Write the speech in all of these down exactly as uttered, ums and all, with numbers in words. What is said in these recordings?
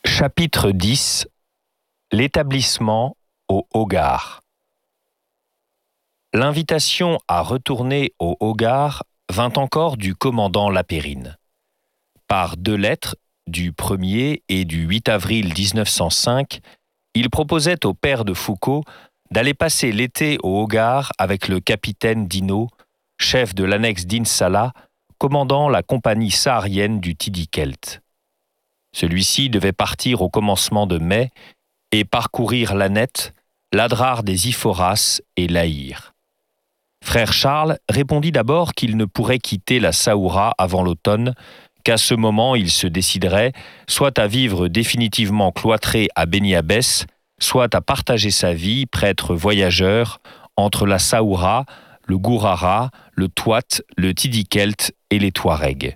Chapitre dix. L'établissement au Hogar. L'invitation à retourner au Hogar vint encore du commandant Lapérine. Par deux lettres, du premier et du huit avril dix-neuf cent cinq, il proposait au père de Foucault d'aller passer l'été au Hogar avec le capitaine Dinaud, chef de l'annexe d'Insallah, commandant la compagnie saharienne du Tidikelt. Celui-ci devait partir au commencement de mai et parcourir l'Annette, l'Adrar des Iphoras et l'Aïr. Frère Charles répondit d'abord qu'il ne pourrait quitter la Saoura avant l'automne, qu'à ce moment il se déciderait soit à vivre définitivement cloîtré à Beni Abbès, soit à partager sa vie, prêtre voyageur, entre la Saoura, le Gourara, le Touat, le Tidikelt et les Touaregs.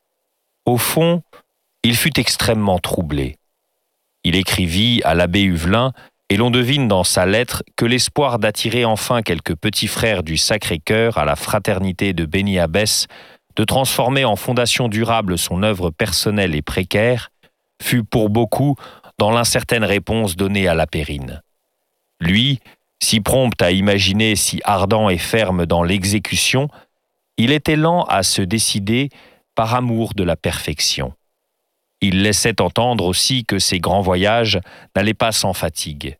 Au fond, il fut extrêmement troublé. Il écrivit à l'abbé Huvelin, et l'on devine dans sa lettre que l'espoir d'attirer enfin quelques petits frères du Sacré-Cœur à la fraternité de Beni Abbès, de transformer en fondation durable son œuvre personnelle et précaire, fut pour beaucoup dans l'incertaine réponse donnée à Lapérine. Lui, si prompt à imaginer, si ardent et ferme dans l'exécution, il était lent à se décider par amour de la perfection. Il laissait entendre aussi que ses grands voyages n'allaient pas sans fatigue.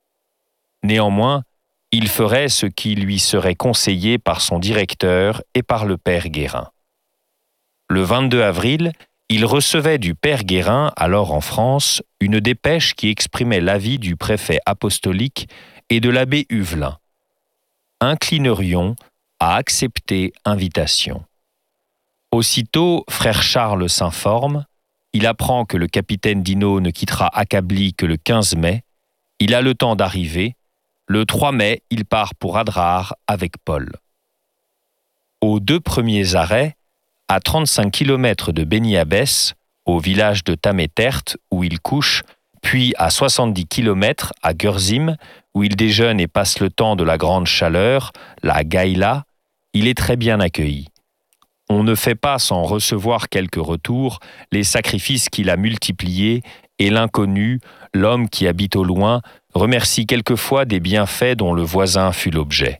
Néanmoins, il ferait ce qui lui serait conseillé par son directeur et par le père Guérin. Le vingt-deux avril, il recevait du père Guérin, alors en France, une dépêche qui exprimait l'avis du préfet apostolique et de l'abbé Huvelin. Inclinerions à accepter invitation. Aussitôt, frère Charles s'informe. Il apprend que le capitaine Dinaud ne quittera Akabli que le quinze mai. Il a le temps d'arriver. Le trois mai, il part pour Adrar avec Paul. Aux deux premiers arrêts, à trente-cinq kilomètres de Beni Abbès, au village de Tamétert, où il couche, puis à soixante-dix kilomètres à Gurzim, où il déjeune et passe le temps de la grande chaleur, la Gaïla, il est très bien accueilli. On ne fait pas sans recevoir quelques retours les sacrifices qu'il a multipliés et l'inconnu, l'homme qui habite au loin, remercie quelquefois des bienfaits dont le voisin fut l'objet.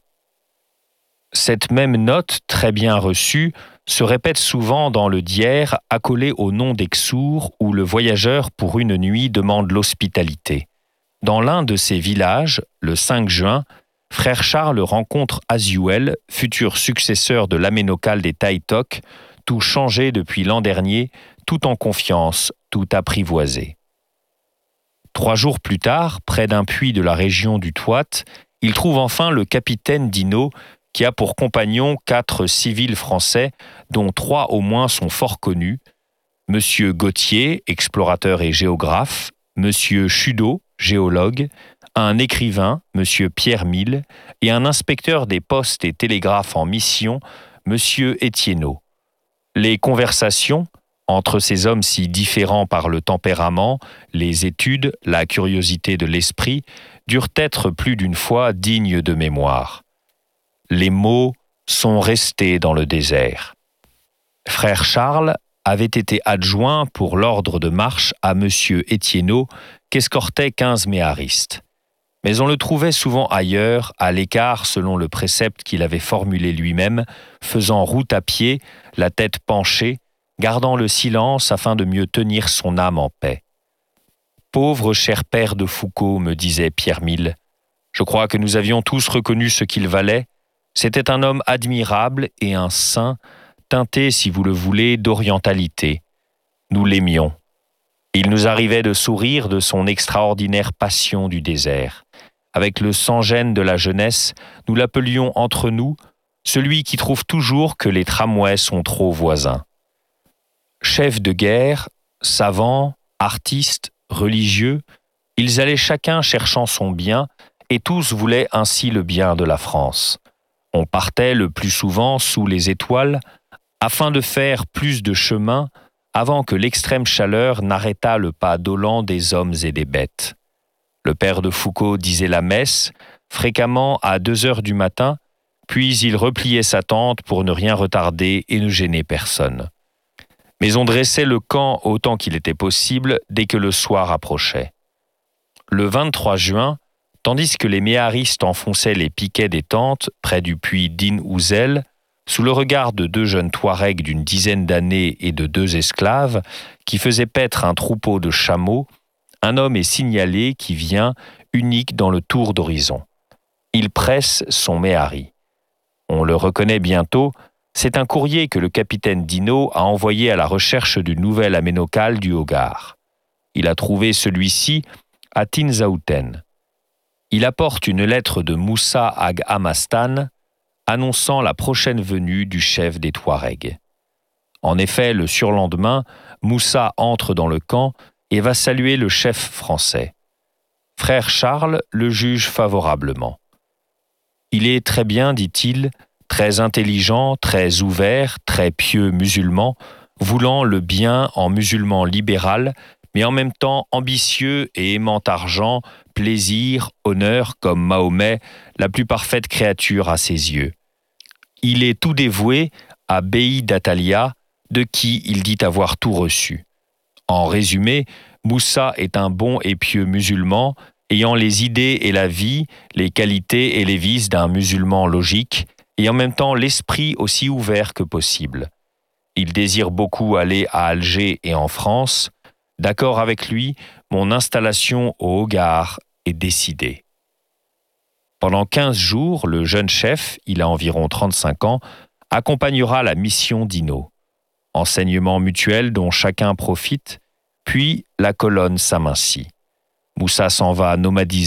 Cette même note, très bien reçue, se répète souvent dans le Dière accolé au nom d'Exour où le voyageur pour une nuit demande l'hospitalité. Dans l'un de ces villages, le cinq juin, frère Charles rencontre Aziouel, futur successeur de l'aménocal des Taïtok, tout changé depuis l'an dernier, tout en confiance, tout apprivoisé. Trois jours plus tard, près d'un puits de la région du Touat, il trouve enfin le capitaine Dinaud, qui a pour compagnon quatre civils français, dont trois au moins sont fort connus, Monsieur Gauthier, explorateur et géographe, Monsieur Chudot, géologue, un écrivain, Monsieur Pierre Mille, et un inspecteur des postes et télégraphes en mission, Monsieur Etienneau. Les conversations, entre ces hommes si différents par le tempérament, les études, la curiosité de l'esprit, durent être plus d'une fois dignes de mémoire. Les mots sont restés dans le désert. Frère Charles avait été adjoint pour l'ordre de marche à Monsieur Etienneau, qu'escortait quinze méharistes. Mais on le trouvait souvent ailleurs, à l'écart selon le précepte qu'il avait formulé lui-même, faisant route à pied, la tête penchée, gardant le silence afin de mieux tenir son âme en paix. « Pauvre cher père de Foucault, me disait Pierre Mille, je crois que nous avions tous reconnu ce qu'il valait. C'était un homme admirable et un saint, teinté, si vous le voulez, d'orientalité. Nous l'aimions. Il nous arrivait de sourire de son extraordinaire passion du désert. Avec le sans-gêne de la jeunesse, nous l'appelions entre nous celui qui trouve toujours que les tramways sont trop voisins. Chefs de guerre, savants, artistes, religieux, ils allaient chacun cherchant son bien et tous voulaient ainsi le bien de la France. On partait le plus souvent sous les étoiles afin de faire plus de chemin avant que l'extrême chaleur n'arrêtât le pas dolent des hommes et des bêtes. Le père de Foucault disait la messe, fréquemment à deux heures du matin, puis il repliait sa tente pour ne rien retarder et ne gêner personne. Mais on dressait le camp autant qu'il était possible dès que le soir approchait. Le vingt-trois juin, tandis que les méharistes enfonçaient les piquets des tentes près du puits d'In Ouzel, sous le regard de deux jeunes Touaregs d'une dizaine d'années et de deux esclaves qui faisaient paître un troupeau de chameaux, un homme est signalé qui vient, unique dans le tour d'horizon. Il presse son méhari. On le reconnaît bientôt, c'est un courrier que le capitaine Dinaud a envoyé à la recherche du nouvel aménocal du Hogar. Il a trouvé celui-ci à Tinzaouten. Il apporte une lettre de Moussa Ag Hamastan annonçant la prochaine venue du chef des Touaregs. En effet, le surlendemain, Moussa entre dans le camp et va saluer le chef français. Frère Charles le juge favorablement. Il est très bien, dit-il, très intelligent, très ouvert, très pieux musulman, voulant le bien en musulman libéral, mais en même temps ambitieux et aimant argent, plaisir, honneur, comme Mahomet, la plus parfaite créature à ses yeux. Il est tout dévoué à Beyi d'Atalia, de qui il dit avoir tout reçu. En résumé, Moussa est un bon et pieux musulman, ayant les idées et la vie, les qualités et les vices d'un musulman logique, et en même temps l'esprit aussi ouvert que possible. Il désire beaucoup aller à Alger et en France. D'accord avec lui, mon installation au Hogar est décidée. Pendant quinze jours, le jeune chef, il a environ trente-cinq ans, accompagnera la mission d'Ino. Enseignement mutuel dont chacun profite, puis la colonne s'amincit. Moussa s'en va nomadiser